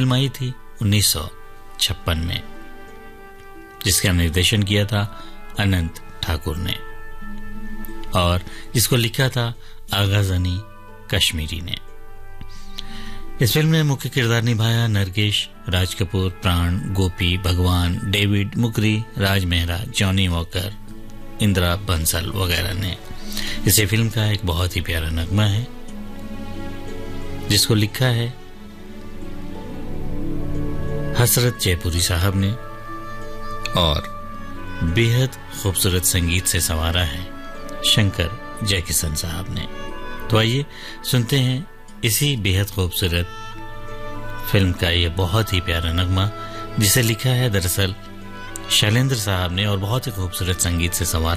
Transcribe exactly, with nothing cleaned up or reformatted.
Film आई थी उन्नीस सौ छप्पन में, जिसका निर्देशन किया था अनंत ठाकुर ने और जिसको लिखा था आगाज़नी कश्मीरी ने। इस फिल्म में मुख्य किरदार निभाया नरगिस, राज कपूर, प्राण, गोपी, भगवान, डेविड, मुकरी, राज मेहरा, जॉनी वॉकर, इंदिरा बंसल वगैरह ने। इसे फिल्म का एक बहुत ही प्यारा नगमा है जिसको लिखा है हसरत जयपुरी साहब ने और बेहद खूबसूरत संगीत से संवारा है शंकर जयकिशन साहब ने। तो आइए सुनते हैं इसी बेहद खूबसूरत फिल्म का ये बहुत ही प्यारा नगमा, जिसे लिखा है दरअसल शैलेंद्र साहब ने और बहुत ही खूबसूरत संगीत से संवारा